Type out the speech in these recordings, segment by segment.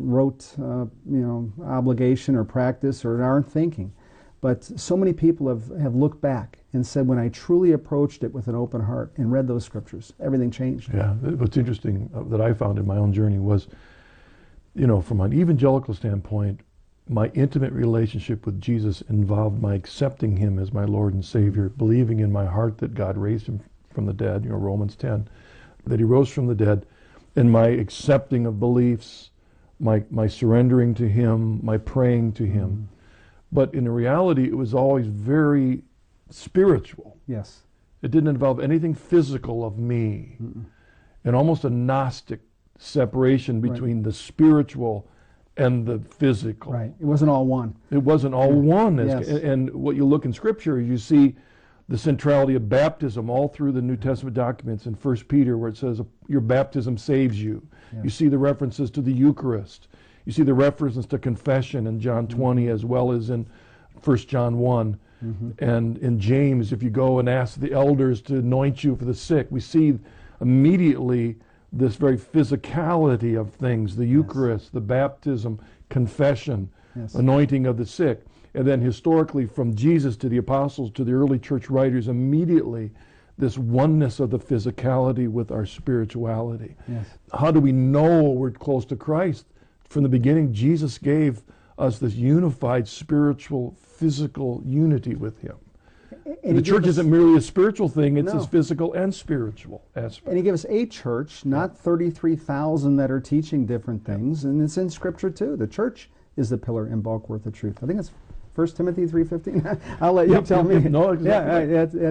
rote, obligation or practice or aren't thinking. But so many people have looked back and said, when I truly approached it with an open heart and read those scriptures, everything changed. Yeah, what's interesting that I found in my own journey was, from an evangelical standpoint, my intimate relationship with Jesus involved my accepting him as my Lord and Savior, believing in my heart that God raised him from the dead, Romans 10, that he rose from the dead, and my accepting of beliefs, my surrendering to him, my praying to him. But in reality, it was always very spiritual. Yes. It didn't involve anything physical of me. And almost a Gnostic separation between the spiritual and the physical. Right. It wasn't all one. It wasn't all one. Yes. And what you look in Scripture, you see the centrality of baptism all through the New Testament documents in 1 Peter, where it says your baptism saves you. Yes. You see the references to the Eucharist. You see the references to confession in John 20 as well as in 1 John 1. And in James, if you go and ask the elders to anoint you for the sick, we see immediately this very physicality of things, the Eucharist, the baptism, confession, anointing of the sick. And then historically from Jesus to the apostles to the early church writers, immediately this oneness of the physicality with our spirituality. Yes. How do we know we're close to Christ? From the beginning, Jesus gave us this unified spiritual, physical unity with him. And the church isn't merely a spiritual thing, it's No. a physical and spiritual aspect. And he gave us a church, not 33,000 that are teaching different things, and it's in Scripture too. The church is the pillar and bulwark of truth. I think it's 1 Timothy 3:15. I'll let you tell me. No, exactly.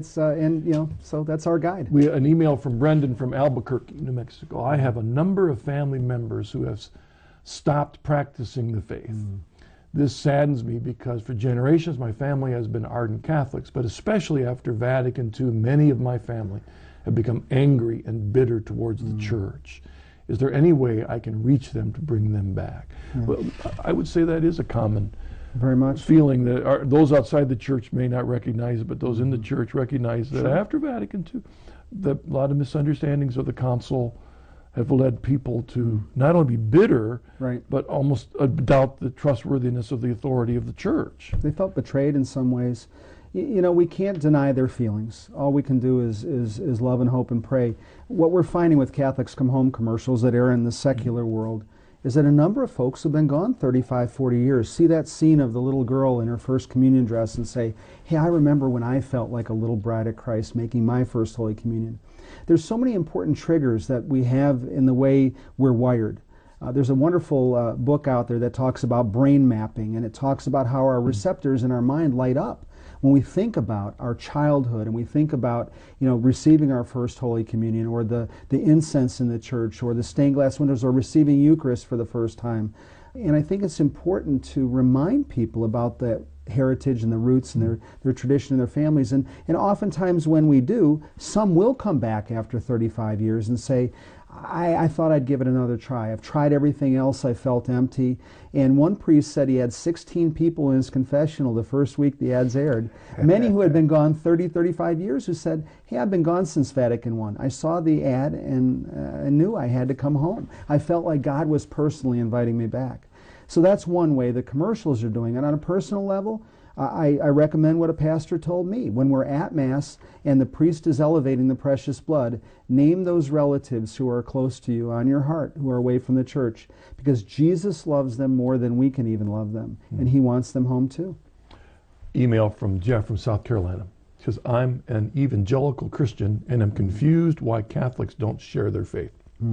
Yeah, so that's our guide. We an email from Brendan from Albuquerque, New Mexico. I have a number of family members who have stopped practicing the faith. This saddens me because for generations my family has been ardent Catholics, but especially after Vatican II, many of my family have become angry and bitter towards the church. Is there any way I can reach them to bring them back? Well, I would say that is a common Very much. feeling that those outside the church may not recognize it, but those in the church recognize that after Vatican II, a lot of misunderstandings of the council have led people to not only be bitter, but almost doubt the trustworthiness of the authority of the church. They felt betrayed in some ways. We can't deny their feelings. All we can do is love and hope and pray. What we're finding with Catholics Come Home commercials that air in the secular world is that a number of folks have been gone 35, 40 years, see that scene of the little girl in her first communion dress and say, hey, I remember when I felt like a little bride of Christ making my first Holy Communion. There's so many important triggers that we have in the way we're wired. There's a wonderful book out there that talks about brain mapping, and it talks about how our receptors in our mind light up when we think about our childhood and we think about receiving our first Holy Communion, or the incense in the church, or the stained glass windows, or receiving Eucharist for the first time. And I think it's important to remind people about that heritage and the roots and their tradition and their families. And oftentimes when we do, some will come back after 35 years and say, I thought I'd give it another try. I've tried everything else. I felt empty. And one priest said he had 16 people in his confessional the first week the ads aired. Many who had been gone 30, 35 years who said, hey, I've been gone since Vatican I. I saw the ad and knew I had to come home. I felt like God was personally inviting me back. So that's one way the commercials are doing. And on a personal level, I recommend what a pastor told me. When we're at Mass and the priest is elevating the precious blood, name those relatives who are close to you on your heart, who are away from the church, because Jesus loves them more than we can even love them, and he wants them home too. Email from Jeff from South Carolina. He says, I'm an evangelical Christian and I'm confused why Catholics don't share their faith.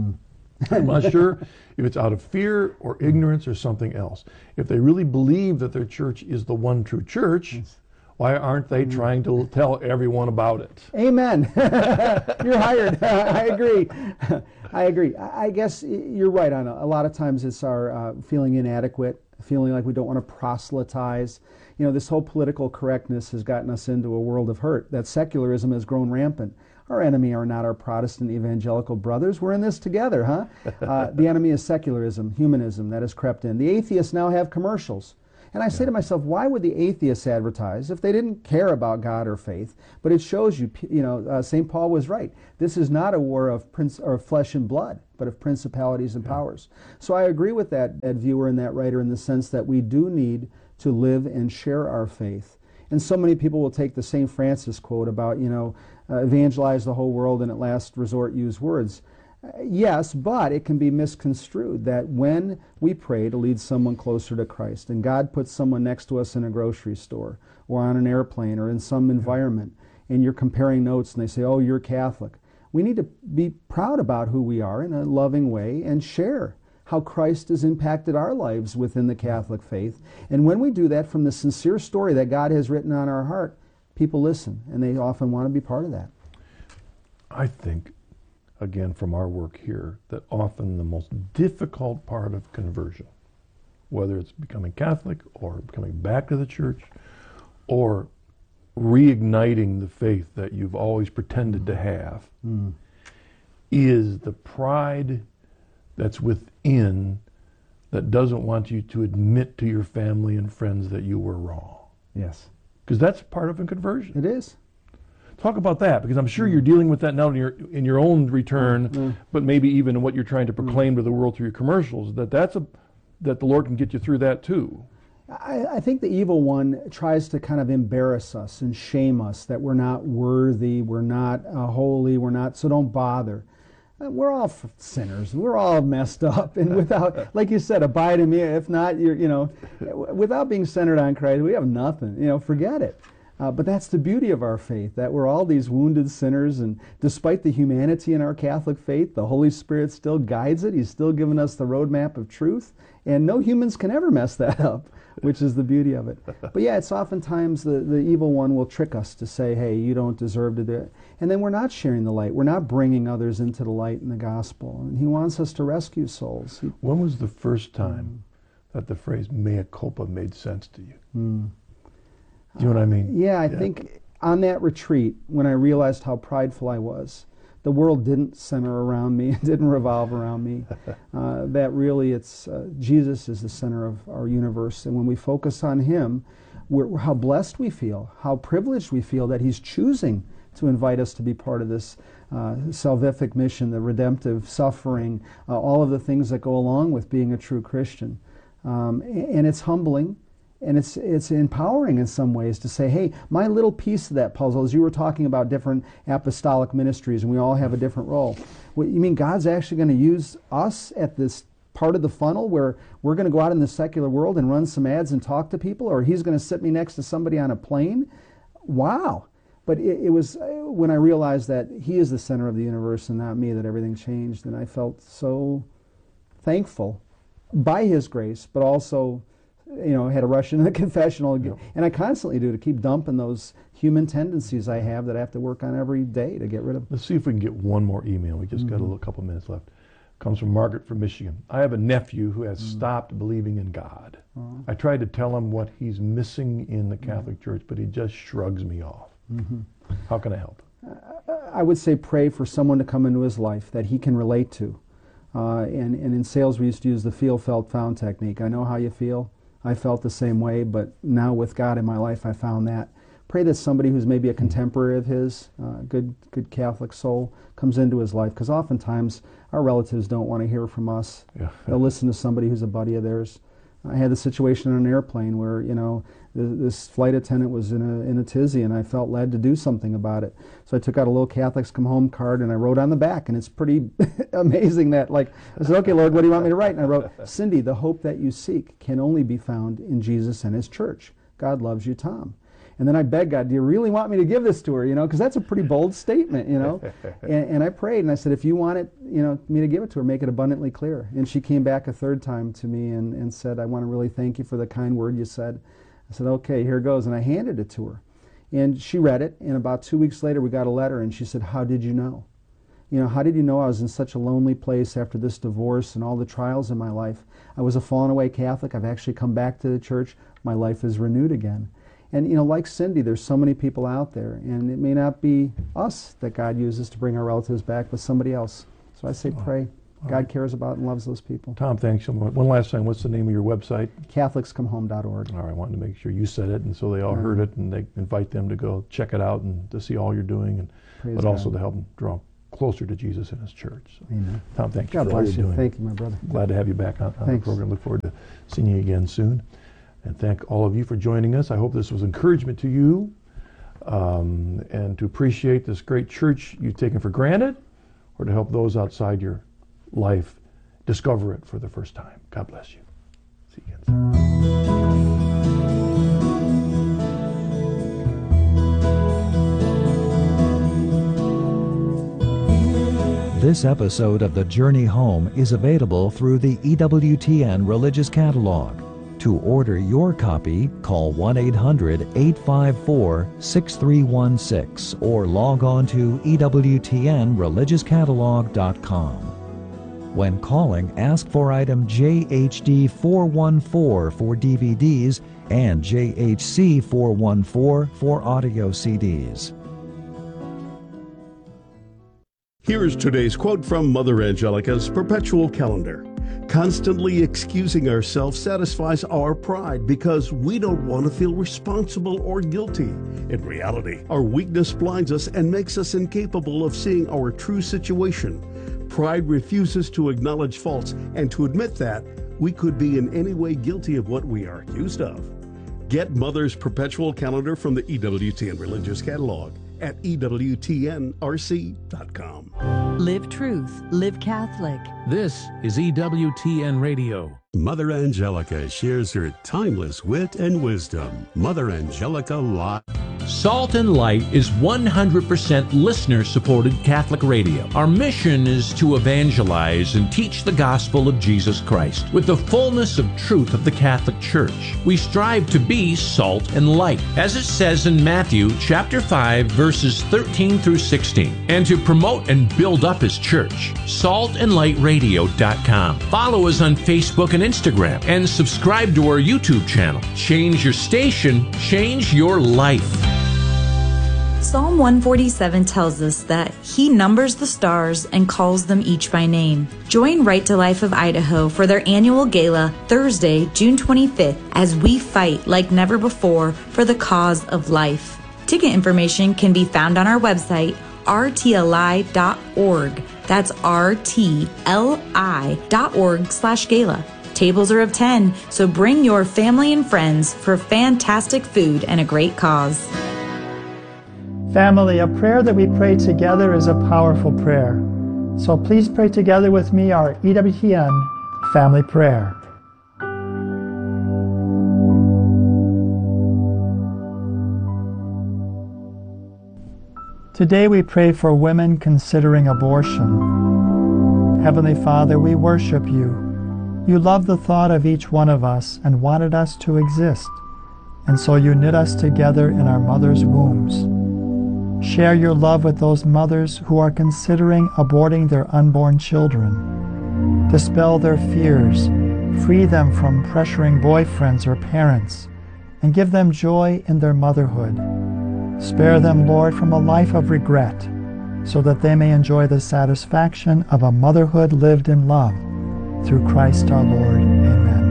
I'm not sure if it's out of fear or ignorance or something else. If they really believe that their church is the one true church, why aren't they trying to tell everyone about it? Amen. You're hired. I agree. I agree. I guess you're right on a lot of times it's our feeling inadequate, feeling like we don't want to proselytize. This whole political correctness has gotten us into a world of hurt. That secularism has grown rampant. Our enemy are not our Protestant evangelical brothers. We're in this together, huh? The enemy is secularism, humanism that has crept in. The atheists now have commercials. And I say to myself, why would the atheists advertise if they didn't care about God or faith? But it shows you, St. Paul was right. This is not a war of flesh and blood, but of principalities and powers. So I agree with that viewer and that writer in the sense that we do need to live and share our faith. And so many people will take the St. Francis quote about, evangelize the whole world and at last resort use words. Yes, but it can be misconstrued that when we pray to lead someone closer to Christ, and God puts someone next to us in a grocery store or on an airplane or in some environment, and you're comparing notes and they say, oh, you're Catholic, we need to be proud about who we are in a loving way and share how Christ has impacted our lives within the Catholic faith. And when we do that from the sincere story that God has written on our heart, people listen, and they often want to be part of that. I think, again, from our work here, that often the most difficult part of conversion, whether it's becoming Catholic or coming back to the church or reigniting the faith that you've always pretended to have, is the pride that's within that doesn't want you to admit to your family and friends that you were wrong. Yes. Because that's part of a conversion. It is. Talk about that, because I'm sure you're dealing with that now in your own return, but maybe even in what you're trying to proclaim to the world through your commercials, that the Lord can get you through that too. I think the evil one tries to kind of embarrass us and shame us that we're not worthy, we're not holy, so don't bother. We're all sinners. We're all messed up, and without, like you said, abide in me. If not, without being centered on Christ, we have nothing. Forget it. But that's the beauty of our faith, that we're all these wounded sinners, and despite the humanity in our Catholic faith, the Holy Spirit still guides it. He's still given us the roadmap of truth, and no humans can ever mess that up, which is the beauty of it. But yeah, it's oftentimes the evil one will trick us to say, hey, you don't deserve to do it. And then we're not sharing the light. We're not bringing others into the light in the gospel. And he wants us to rescue souls. When was the first time that the phrase mea culpa made sense to you? Do you know what I mean? Yeah, I think on that retreat, when I realized how prideful I was, the world didn't center around me, it didn't revolve around me. That really, Jesus is the center of our universe. And when we focus on him, how blessed we feel, how privileged we feel that he's choosing to invite us to be part of this salvific mission, the redemptive suffering, all of the things that go along with being a true Christian. And it's humbling. And it's empowering in some ways to say, hey, my little piece of that puzzle, as you were talking about different apostolic ministries, and we all have a different role. What, you mean God's actually going to use us at this part of the funnel where we're going to go out in the secular world and run some ads and talk to people, or he's going to sit me next to somebody on a plane? Wow. But it was when I realized that he is the center of the universe and not me that everything changed, and I felt so thankful by his grace, but also had a rush into the confessional, and I constantly do, to keep dumping those human tendencies I have that I have to work on every day to get rid of. Let's see if we can get one more email. We just got a couple minutes left. Comes from Margaret from Michigan. I have a nephew who has stopped believing in God. I tried to tell him what he's missing in the Catholic Church, but he just shrugs me off. How can I help? I would say pray for someone to come into his life that he can relate to. And in sales, we used to use the feel, felt, found technique. I know how you feel. I felt the same way, but now with God in my life, I found that. Pray that somebody who's maybe a contemporary of his, good Catholic soul, comes into his life, because oftentimes our relatives don't want to hear from us. They'll listen to somebody who's a buddy of theirs. I had the situation on an airplane where, this flight attendant was in a tizzy, and I felt led to do something about it. So I took out a little Catholics Come Home card, and I wrote on the back, and it's pretty amazing that, I said, okay, Lord, what do you want me to write? And I wrote, Cindy, the hope that you seek can only be found in Jesus and his church. God loves you, Tom. And then I begged God, do you really want me to give this to her? Because that's a pretty bold statement, And I prayed, and I said, if you want it, me to give it to her, make it abundantly clear. And she came back a third time to me and said, I want to really thank you for the kind word you said. I said, okay, here goes. And I handed it to her. And she read it, and about 2 weeks later we got a letter, and she said, how did you know? How did you know I was in such a lonely place after this divorce and all the trials in my life? I was a fallen away Catholic. I've actually come back to the church. My life is renewed again. And, like Cindy, there's so many people out there, and it may not be us that God uses to bring our relatives back, but somebody else. So I say pray. God cares about and loves those people. Tom, thanks so much. One last time, what's the name of your website? CatholicsComeHome.org. All right, I wanted to make sure you said it, and so they all heard it, and they invite them to go check it out and to see all you're doing, and but also God. to help them draw closer to Jesus and His church. So, Amen. Tom, thank you God for all bless you're you. doing. Thank you, my brother. Glad to have you back on the Thanks. program. Look forward to seeing you again soon. And thank all of you for joining us. I hope this was encouragement to you, and to appreciate this great church you've taken for granted, or to help those outside your life discover it for the first time. God bless you. See you again soon. This episode of The Journey Home is available through the EWTN Religious Catalog. To order your copy, call 1-800-854-6316 or log on to EWTNReligiousCatalog.com. When calling, ask for item JHD 414 for DVDs and JHC 414 for audio CDs. Here is today's quote from Mother Angelica's Perpetual Calendar. Constantly excusing ourselves satisfies our pride because we don't want to feel responsible or guilty. In reality, our weakness blinds us and makes us incapable of seeing our true situation. Pride refuses to acknowledge faults and to admit that we could be in any way guilty of what we are accused of. Get Mother's Perpetual Calendar from the EWTN Religious Catalog at EWTNRC.com. Live truth, live Catholic. This is EWTN Radio. Mother Angelica shares her timeless wit and wisdom. Mother Angelica Live. Salt and Light is 100% listener-supported Catholic radio. Our mission is to evangelize and teach the gospel of Jesus Christ with the fullness of truth of the Catholic Church. We strive to be salt and light, as it says in Matthew chapter 5, verses 13 through 16, and to promote and build up His church. saltandlightradio.com. Follow us on Facebook and Instagram, and subscribe to our YouTube channel. Change your station, change your life. Psalm 147 tells us that He numbers the stars and calls them each by name. Join Right to Life of Idaho for their annual gala Thursday, June 25th, as we fight like never before for the cause of life. Ticket information can be found on our website, rtli.org. That's rtli.org/gala. Tables are of 10, so bring your family and friends for fantastic food and a great cause. Family, a prayer that we pray together is a powerful prayer. So please pray together with me our EWTN family prayer. Today we pray for women considering abortion. Heavenly Father, we worship you. You love the thought of each one of us and wanted us to exist, and so you knit us together in our mother's wombs. Share your love with those mothers who are considering aborting their unborn children. Dispel their fears, free them from pressuring boyfriends or parents, and give them joy in their motherhood. Spare them, Lord, from a life of regret, so that they may enjoy the satisfaction of a motherhood lived in love. Through Christ our Lord. Amen.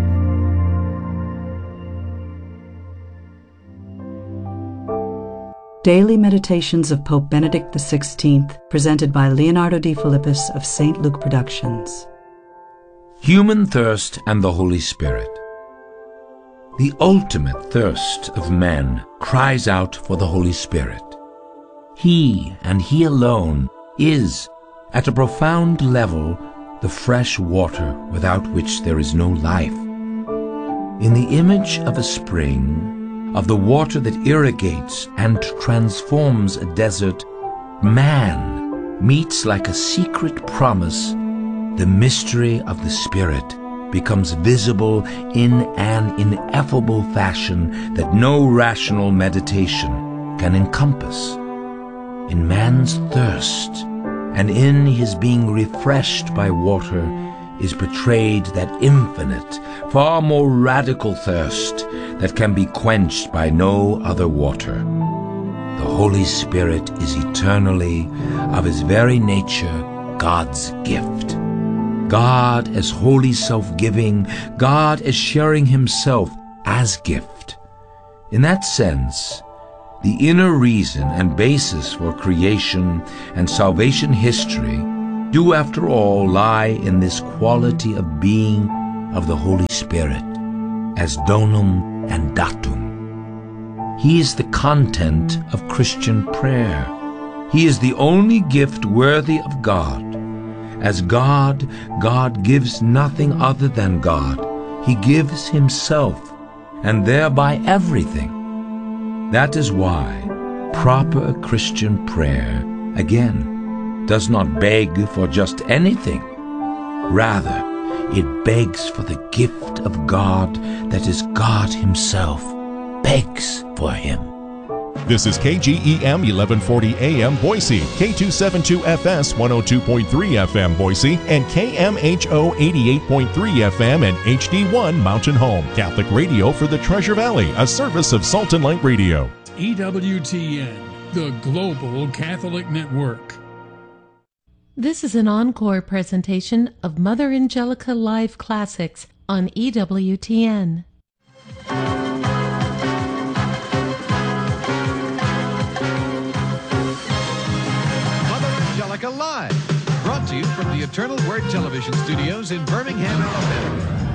Daily Meditations of Pope Benedict XVI, presented by Leonardo D. Philippus of St. Luke Productions. Human thirst and the Holy Spirit. The ultimate thirst of men cries out for the Holy Spirit. He, and He alone, is, at a profound level, the fresh water without which there is no life. In the image of a spring, of the water that irrigates and transforms a desert, man meets like a secret promise. The mystery of the Spirit becomes visible in an ineffable fashion that no rational meditation can encompass. In man's thirst and in his being refreshed by water is portrayed that infinite, far more radical thirst that can be quenched by no other water. The Holy Spirit is eternally, of His very nature, God's gift. God as wholly self-giving, God as sharing himself as gift. In that sense, the inner reason and basis for creation and salvation history do after all lie in this quality of being of the Holy Spirit, as donum and datum. He is the content of Christian prayer. He is the only gift worthy of God. As God, God gives nothing other than God. He gives himself, and thereby everything. That is why proper Christian prayer, again, does not beg for just anything. Rather, it begs for the gift of God that is God himself, begs for him. This is KGEM 1140 AM Boise, K272FS 102.3 FM Boise, and KMHO 88.3 FM and HD1 Mountain Home. Catholic radio for the Treasure Valley, a service of Salt and Light Radio. EWTN, the Global Catholic Network. This is an encore presentation of Mother Angelica Live Classics on EWTN. Live, brought to you from the Eternal Word Television Studios in Birmingham, Alabama.